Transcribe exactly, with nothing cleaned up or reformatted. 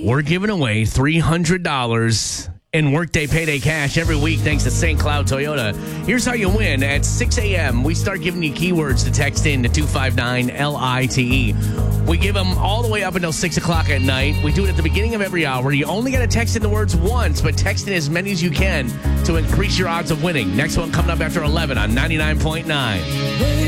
we're giving away three hundred dollars in Workday Payday Cash every week thanks to Saint Cloud Toyota. Here's how you win. At six a.m., we start giving you keywords to text in to two five nine L I T E. We give them all the way up until six o'clock at night. We do it at the beginning of every hour. You only got to text in the words once, but text in as many as you can to increase your odds of winning. Next one coming up after eleven on ninety-nine point nine.